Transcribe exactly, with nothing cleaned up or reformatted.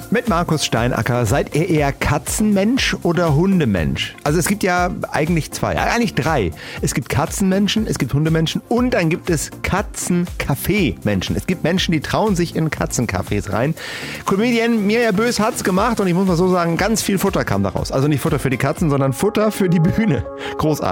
Mit Markus Steinacker. Seid ihr eher Katzenmensch oder Hundemensch? Also es gibt ja eigentlich zwei, ja, eigentlich drei. Es gibt Katzenmenschen, es gibt Hundemenschen und dann gibt es Katzenkaffee-Menschen. Es gibt Menschen, die trauen sich in Katzencafés rein. Comedian Mirja Bös hat's gemacht und ich muss mal so sagen, ganz viel Futter kam daraus. Also nicht Futter für die Katzen, sondern Futter für die Bühne. Großartig.